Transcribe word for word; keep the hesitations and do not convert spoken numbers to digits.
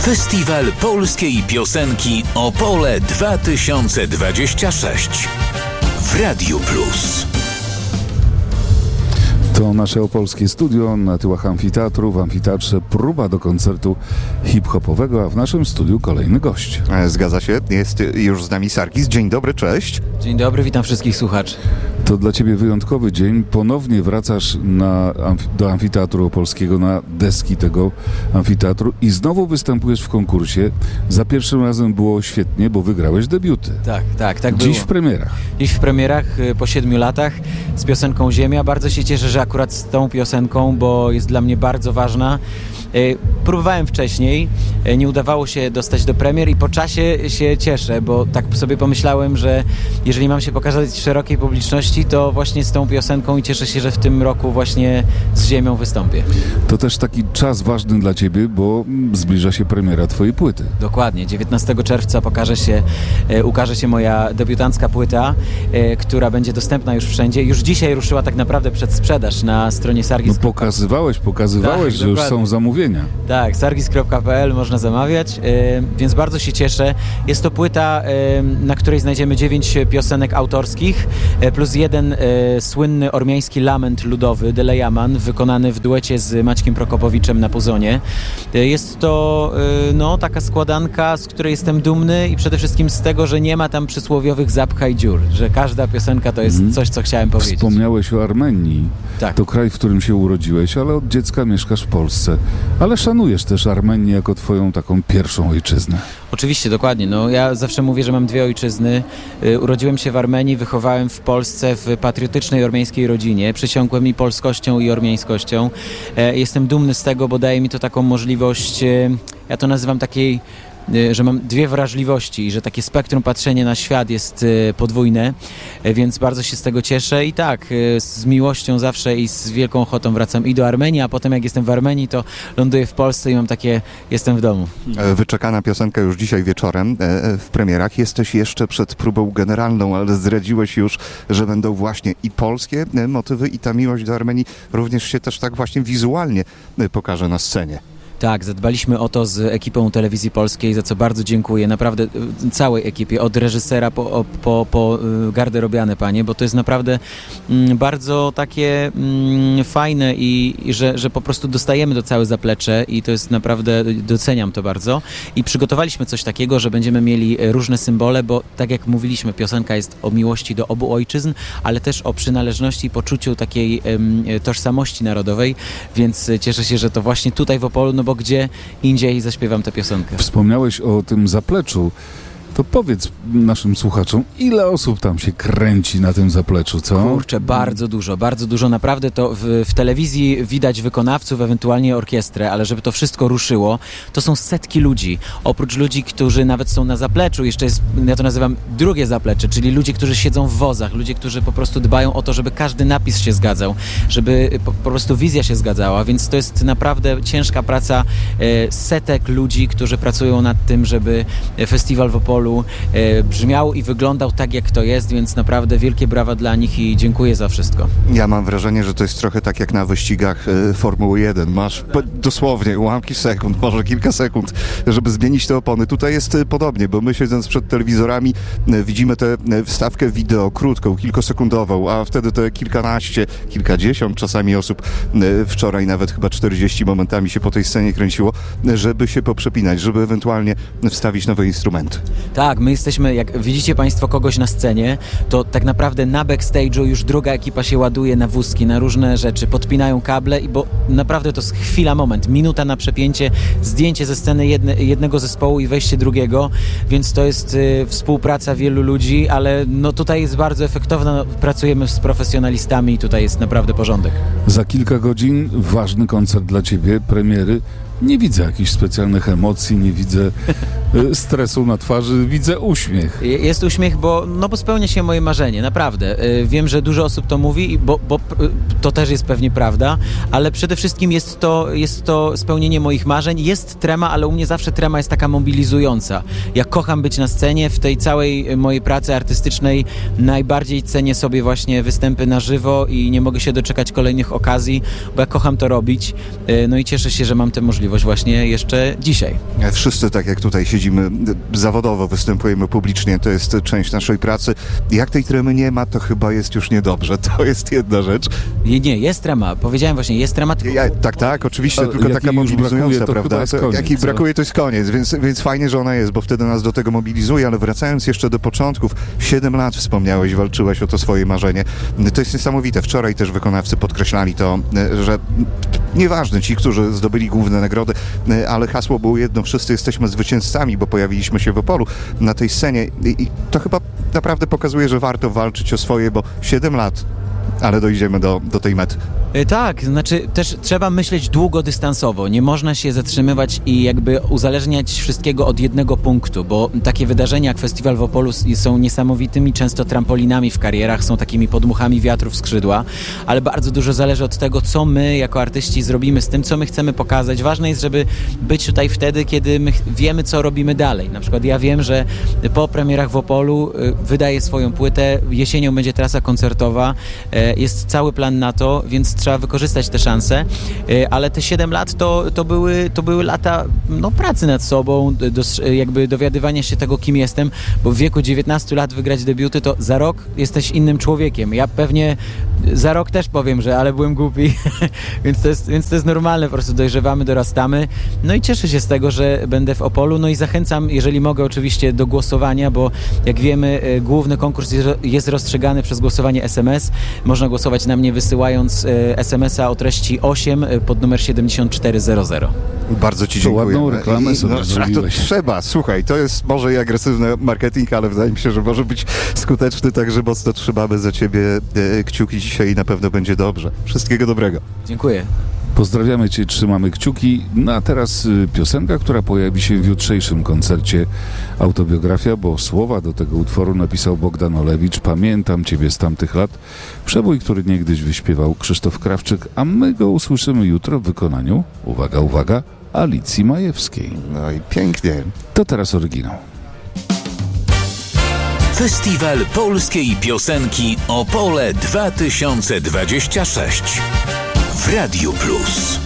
Festiwal Polskiej Piosenki Opole dwa tysiące dwadzieścia sześć w Radiu Plus. To nasze opolskie studio na tyłach amfiteatru. W amfiteatrze próba do koncertu hip-hopowego, a w naszym studiu kolejny gość. Zgadza się, jest już z nami Sarkis. Dzień dobry, cześć. Dzień dobry, witam wszystkich słuchaczy. To dla Ciebie wyjątkowy dzień. Ponownie wracasz na, do amfiteatru opolskiego, na deski tego amfiteatru i znowu występujesz w konkursie. Za pierwszym razem było świetnie, bo wygrałeś debiuty. Tak, tak, tak Dziś było. w premierach. Dziś w premierach po siedmiu latach z piosenką Ziemia. Bardzo się cieszę, że akurat z tą piosenką, bo jest dla mnie bardzo ważna. Próbowałem wcześniej, nie udawało się dostać do premier i po czasie się cieszę, bo tak sobie pomyślałem, że jeżeli mam się pokazać szerokiej publiczności, to właśnie z tą piosenką i cieszę się, że w tym roku właśnie z Ziemią wystąpię. To też taki czas ważny dla Ciebie, bo zbliża się premiera Twojej płyty. Dokładnie, dziewiętnastego czerwca pokaże się, ukaże się moja debiutancka płyta, która będzie dostępna już wszędzie. Już dzisiaj ruszyła tak naprawdę przedsprzedaż na stronie Sargis. No pokazywałeś, pokazywałeś, tak, że już dokładnie. są zamówienia. Tak, sargis kropka p l można zamawiać, yy, więc bardzo się cieszę. Jest to płyta, yy, na której znajdziemy dziewięć piosenek autorskich, yy, plus jeden yy, słynny ormiański lament ludowy, Delejaman, wykonany w duecie z Maćkiem Prokopowiczem na puzonie. Yy, jest to yy, no, taka składanka, z której jestem dumny i przede wszystkim z tego, że nie ma tam przysłowiowych zapchaj dziur, że każda piosenka to jest coś, co chciałem powiedzieć. Wspomniałeś o Armenii. Tak. To kraj, w którym się urodziłeś, ale od dziecka mieszkasz w Polsce. Ale szanujesz też Armenię jako twoją taką pierwszą ojczyznę. Oczywiście, dokładnie. No, ja zawsze mówię, że mam dwie ojczyzny. Y, urodziłem się w Armenii, wychowałem w Polsce w patriotycznej ormiańskiej rodzinie. Przysiągłem mi polskością i ormiańskością. E, jestem dumny z tego, bo daje mi to taką możliwość, e, ja to nazywam takiej, że mam dwie wrażliwości i że takie spektrum patrzenia na świat jest podwójne, więc bardzo się z tego cieszę i tak, z miłością zawsze i z wielką ochotą wracam i do Armenii, a potem jak jestem w Armenii, to ląduję w Polsce i mam takie, jestem w domu. Wyczekana piosenka już dzisiaj wieczorem w premierach. Jesteś jeszcze przed próbą generalną, ale zdradziłeś już, że będą właśnie i polskie motywy i ta miłość do Armenii również się też tak właśnie wizualnie pokaże na scenie. Tak, zadbaliśmy o to z ekipą Telewizji Polskiej, za co bardzo dziękuję. Naprawdę całej ekipie, od reżysera po, po, po garderobiane panie, bo to jest naprawdę mm, bardzo takie mm, fajne i, i że, że po prostu dostajemy to całe zaplecze i to jest naprawdę, doceniam to bardzo. I przygotowaliśmy coś takiego, że będziemy mieli różne symbole, bo tak jak mówiliśmy, piosenka jest o miłości do obu ojczyzn, ale też o przynależności i poczuciu takiej em, tożsamości narodowej, więc cieszę się, że to właśnie tutaj w Opolu, no bo gdzie indziej zaśpiewam tę piosenkę. Wspomniałeś o tym zapleczu. To powiedz naszym słuchaczom, ile osób tam się kręci na tym zapleczu, co? Kurczę, bardzo dużo, bardzo dużo. Naprawdę to w, w telewizji widać wykonawców, ewentualnie orkiestrę, ale żeby to wszystko ruszyło, to są setki ludzi. Oprócz ludzi, którzy nawet są na zapleczu, jeszcze jest, ja to nazywam drugie zaplecze, czyli ludzie, którzy siedzą w wozach, ludzie, którzy po prostu dbają o to, żeby każdy napis się zgadzał, żeby po, po prostu wizja się zgadzała, więc to jest naprawdę ciężka praca e, setek ludzi, którzy pracują nad tym, żeby festiwal w Opolu e, brzmiał i wyglądał tak, jak to jest, więc naprawdę wielkie brawa dla nich i dziękuję za wszystko. Ja mam wrażenie, że to jest trochę tak jak na wyścigach e, Formuły jeden. Masz p- dosłownie ułamki sekund, może kilka sekund, żeby zmienić te opony. Tutaj jest e, podobnie, bo my siedząc przed telewizorami e, widzimy tę e, wstawkę wideo krótką, kilkosekundową, a wtedy te kilkanaście, kilkadziesiąt czasami osób e, wczoraj nawet chyba czterdzieści momentami się po tej scenie kręciło, e, żeby się poprzepinać, żeby ewentualnie wstawić nowe instrumenty. Tak, my jesteśmy, jak widzicie Państwo kogoś na scenie, to tak naprawdę na backstage'u już druga ekipa się ładuje na wózki, na różne rzeczy, podpinają kable, i bo naprawdę to jest chwila, moment, minuta na przepięcie, zdjęcie ze sceny jedne, jednego zespołu i wejście drugiego, więc to jest y, współpraca wielu ludzi, ale no tutaj jest bardzo efektowna, no, pracujemy z profesjonalistami i tutaj jest naprawdę porządek. Za kilka godzin ważny koncert dla Ciebie, premiery. Nie widzę jakichś specjalnych emocji, nie widzę y, stresu na twarzy widzę uśmiech. Jest uśmiech, bo, no bo spełnia się moje marzenie, naprawdę. Wiem, że dużo osób to mówi, bo, bo to też jest pewnie prawda, ale przede wszystkim jest to, jest to spełnienie moich marzeń. Jest trema, ale u mnie zawsze trema jest taka mobilizująca. Ja kocham być na scenie, w tej całej mojej pracy artystycznej najbardziej cenię sobie właśnie występy na żywo i nie mogę się doczekać kolejnych okazji, bo ja kocham to robić. No i cieszę się, że mam tę możliwość właśnie jeszcze dzisiaj. Wszyscy, tak jak tutaj siedzimy, zawodowo występujemy publicznie, to jest część naszej pracy. Jak tej tremy nie ma, to chyba jest już niedobrze. To jest jedna rzecz. Nie, nie jest trema. Powiedziałem właśnie, jest trema. Tylko... Ja, tak, tak, oczywiście, A, tylko taka mobilizująca, brakuje, to prawda? jest koniec, jak jej co? brakuje, to jest koniec, więc, więc fajnie, że ona jest, bo wtedy nas do tego mobilizuje, ale wracając jeszcze do początków, siedem lat wspomniałeś, walczyłeś o to swoje marzenie. To jest niesamowite. Wczoraj też wykonawcy podkreślali to, że nieważne ci, którzy zdobyli główne nagrody, ale hasło było jedno, wszyscy jesteśmy zwycięzcami, bo pojawiliśmy się w Opolu na tej scenie i, i to chyba naprawdę pokazuje, że warto walczyć o swoje, bo siedem lat, ale dojdziemy do, do tej mety. Tak, znaczy też trzeba myśleć długodystansowo. Nie można się zatrzymywać i jakby uzależniać wszystkiego od jednego punktu, bo takie wydarzenia jak Festiwal w Opolu są niesamowitymi często trampolinami w karierach, są takimi podmuchami wiatru w skrzydła, ale bardzo dużo zależy od tego, co my jako artyści zrobimy z tym, co my chcemy pokazać. Ważne jest, żeby być tutaj wtedy, kiedy my wiemy, co robimy dalej. Na przykład ja wiem, że po premierach w Opolu wydaję swoją płytę, jesienią będzie trasa koncertowa, jest cały plan na to, więc trzeba wykorzystać te szanse, ale te siedem lat to, to, były, to były lata no, pracy nad sobą, do, jakby dowiadywania się tego, kim jestem, bo w wieku dziewiętnastu lat wygrać debiuty, to za rok jesteś innym człowiekiem. Ja pewnie za rok też powiem, że ale byłem głupi, więc, to jest, więc to jest normalne, po prostu dojrzewamy, dorastamy. No i cieszę się z tego, że będę w Opolu, no i zachęcam, jeżeli mogę oczywiście, do głosowania, bo jak wiemy, główny konkurs jest rozstrzygany przez głosowanie es em es. Można głosować na mnie wysyłając es em es a o treści osiem pod numer siedemdziesiąt cztery zero zero. Bardzo ci to dziękuję. Ładną reklamę I, sobie no, zrobiłeś. To trzeba, słuchaj, to jest może i agresywny marketing, ale wydaje mi się, że może być skuteczny, także mocno trzymamy za ciebie e, kciuki dzisiaj i na pewno będzie dobrze. Wszystkiego dobrego. Dziękuję. Pozdrawiamy Cię, trzymamy kciuki. No a teraz y, piosenka, która pojawi się w jutrzejszym koncercie Autobiografia, bo słowa do tego utworu napisał Bogdan Olewicz. Pamiętam Ciebie z tamtych lat. Przebój, który niegdyś wyśpiewał Krzysztof Krawczyk, a my go usłyszymy jutro w wykonaniu, uwaga, uwaga, Alicji Majewskiej. No i pięknie. To teraz oryginał. Festiwal Polskiej Piosenki Opole dwa tysiące dwadzieścia sześć w Radiu Plus.